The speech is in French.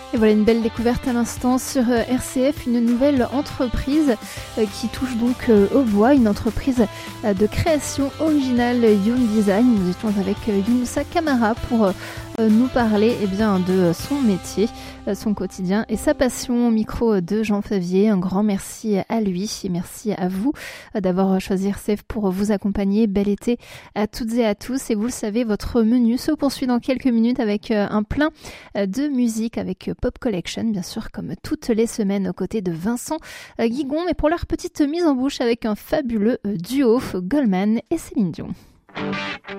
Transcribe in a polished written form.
Et voilà une belle découverte à l'instant sur RCF, une nouvelle entreprise qui touche donc au bois, une entreprise de création originale Youn Design. Nous étions avec Younoussa Camara pour nous parler de son métier, son quotidien et sa passion au micro de Jean Favier. Un grand merci à lui et merci à vous d'avoir choisi RCF pour vous accompagner. Bel été à toutes et à tous. Et vous le savez, votre menu se poursuit dans quelques minutes avec un plein de musique avec Pop Collection, bien sûr, comme toutes les semaines aux côtés de Vincent Guigon. Mais pour leur petite mise en bouche avec un fabuleux duo, Goldman et Céline Dion.